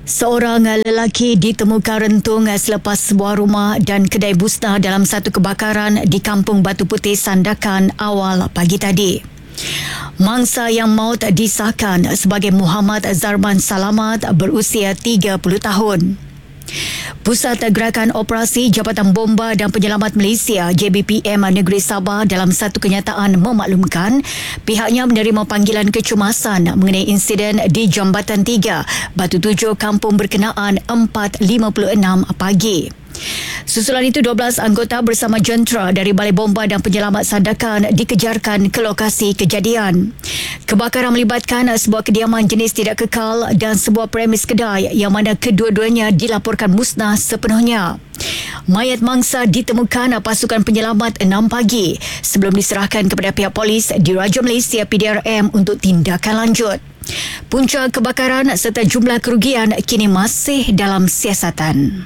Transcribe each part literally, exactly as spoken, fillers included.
Seorang lelaki ditemukan rentung selepas sebuah rumah dan kedai busna dalam satu kebakaran di Kampung Batu Putih, Sandakan awal pagi tadi. Mangsa yang maut disahkan sebagai Muhammad Zarman Salamat berusia tiga puluh tahun. Pusat Gerakan Operasi Jabatan Bomba dan Penyelamat Malaysia J B P M Negeri Sabah dalam satu kenyataan memaklumkan pihaknya menerima panggilan kecemasan mengenai insiden di Jambatan tiga, Batu Tujuh, kampung berkenaan empat lima puluh enam pagi. Susulan itu, dua belas anggota bersama jentera dari Balai Bomba dan Penyelamat Sandakan dikejarkan ke lokasi kejadian. Kebakaran melibatkan sebuah kediaman jenis tidak kekal dan sebuah premis kedai yang mana kedua-duanya dilaporkan musnah sepenuhnya. Mayat mangsa ditemukan pasukan penyelamat enam pagi sebelum diserahkan kepada pihak polis di Raja Malaysia P D R M untuk tindakan lanjut. Punca kebakaran serta jumlah kerugian kini masih dalam siasatan.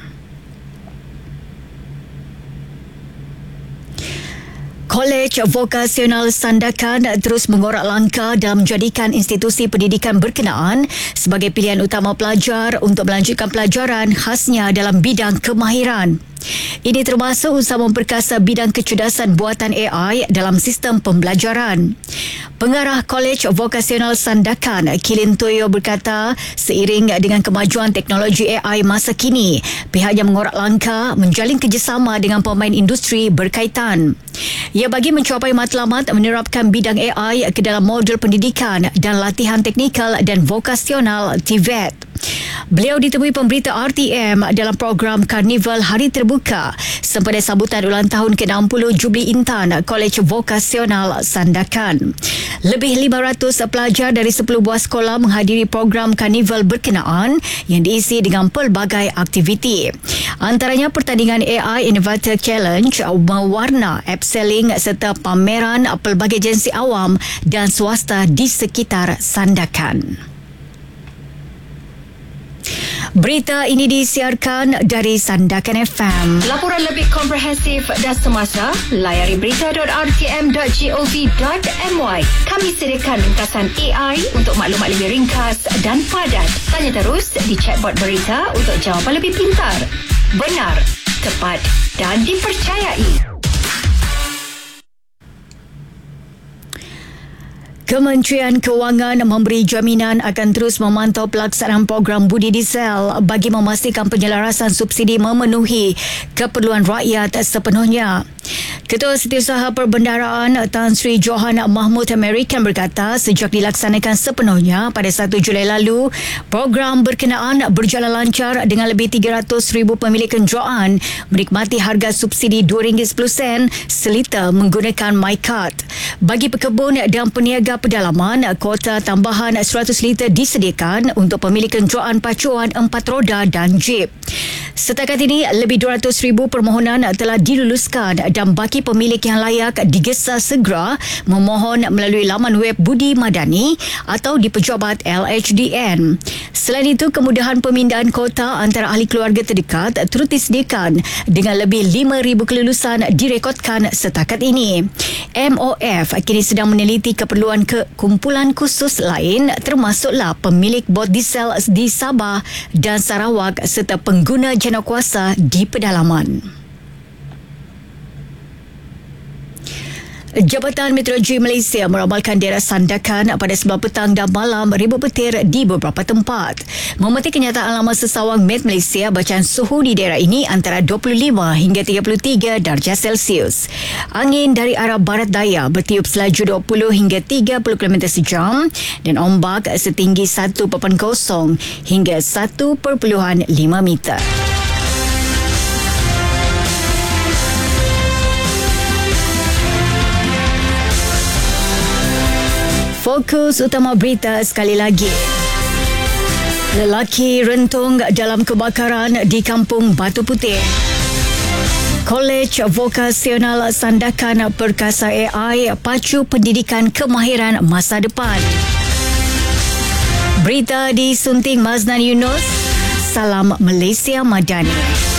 Kolej Vokasional Sandakan terus mengorak langkah dalam menjadikan institusi pendidikan berkenaan sebagai pilihan utama pelajar untuk melanjutkan pelajaran khasnya dalam bidang kemahiran. Ini termasuk usaha memperkasa bidang kecerdasan buatan A I dalam sistem pembelajaran. Pengarah Kolej Vokasional Sandakan, Kilin Toyo, berkata seiring dengan kemajuan teknologi A I masa kini, pihaknya mengorak langkah menjalin kerjasama dengan pemain industri berkaitan. Ia bagi mencapai matlamat menerapkan bidang A I ke dalam modul pendidikan dan latihan teknikal dan vokasional T V E T. Beliau ditemui pemberita R T M dalam program Karnival Hari Terbuka sempena sambutan ulang tahun ke enam puluh Jubli Intan Kolej Vokasional Sandakan. Lebih lima ratus pelajar dari sepuluh buah sekolah menghadiri program karnival berkenaan yang diisi dengan pelbagai aktiviti. Antaranya pertandingan A I Innovator Challenge, mewarna upselling serta pameran pelbagai agensi awam dan swasta di sekitar Sandakan. Berita ini disiarkan dari Sandakan F M. Laporan lebih komprehensif dan semasa, layari berita dot r t m dot gov dot m y. Kami sediakan ringkasan A I untuk maklumat lebih ringkas dan padat. Tanya terus di chatbot berita untuk jawapan lebih pintar, benar, tepat dan dipercayai. Kementerian Kewangan memberi jaminan akan terus memantau pelaksanaan program budi diesel bagi memastikan penyelarasan subsidi memenuhi keperluan rakyat sepenuhnya. Ketua Setiausaha Perbendaharaan Tan Sri Johan Mahmud American berkata sejak dilaksanakan sepenuhnya pada satu Julai lalu, program berkenaan berjalan lancar dengan lebih tiga ratus ribu pemilik kenderaan menikmati harga subsidi dua ringgit sepuluh sen seliter menggunakan MyCard. Bagi pekebun dan peniaga pedalaman, kuota tambahan seratus liter disediakan untuk pemilik kenderaan pacuan empat roda dan jeep. Setakat ini, lebih dua ratus ribu permohonan telah diluluskan dan bagi pemilik yang layak digesa segera memohon melalui laman web Budi Madani atau di pejabat L H D N. Selain itu, kemudahan pemindahan kota antara ahli keluarga terdekat turut disediakan dengan lebih lima ribu kelulusan direkodkan setakat ini. M O F kini sedang meneliti keperluan ke kumpulan khusus lain termasuklah pemilik bot diesel di Sabah dan Sarawak serta pengguna jana kuasa di pedalaman. Jabatan Meteorologi Malaysia meramalkan daerah Sandakan pada sebelah petang dan malam ribut petir di beberapa tempat. Memetik kenyataan Laman Sesawang Met Malaysia, bacaan suhu di daerah ini antara dua puluh lima hingga tiga puluh tiga darjah Celsius. Angin dari arah barat daya bertiup selaju dua puluh hingga tiga puluh kilometer sejam dan ombak setinggi satu perpuluhan kosong hingga satu perpuluhan lima meter. Fokus utama berita sekali lagi. Lelaki rentung dalam kebakaran di Kampung Batu Putih. Kolej Vokasional Sandakan perkasa A I pacu pendidikan kemahiran masa depan. Berita disunting Maznan Yunus. Salam Malaysia Madani.